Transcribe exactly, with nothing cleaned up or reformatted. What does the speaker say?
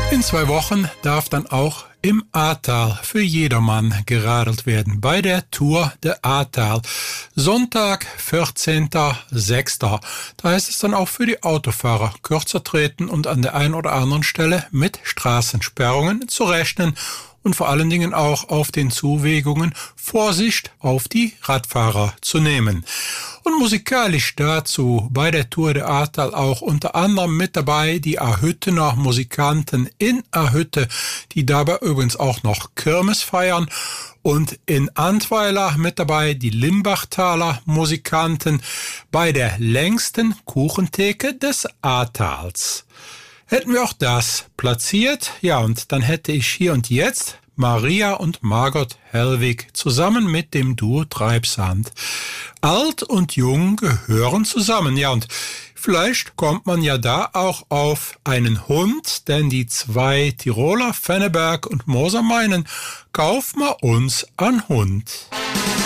In zwei Wochen darf dann auch im Ahrtal für jedermann geradelt werden bei der Tour de Ahrtal. Sonntag, vierzehnter sechster Da heißt es dann auch für die Autofahrer kürzer treten und an der einen oder anderen Stelle mit Straßensperrungen zu rechnen. Und vor allen Dingen auch auf den Zuwegungen Vorsicht auf die Radfahrer zu nehmen. Und musikalisch dazu bei der Tour de Ahrtal auch unter anderem mit dabei die Ahrhüttener Musikanten in Ahrhütte, die dabei übrigens auch noch Kirmes feiern. Und in Antweiler mit dabei die Limbachtaler Musikanten bei der längsten Kuchentheke des Ahrtals. Hätten wir auch das platziert, ja, und dann hätte ich hier und jetzt Maria und Margot Hellwig zusammen mit dem Duo Treibsand. Alt und jung gehören zusammen, ja, und vielleicht kommt man ja da auch auf einen Hund, denn die zwei Tiroler, Fenneberg und Moser meinen, kauf mal uns einen Hund.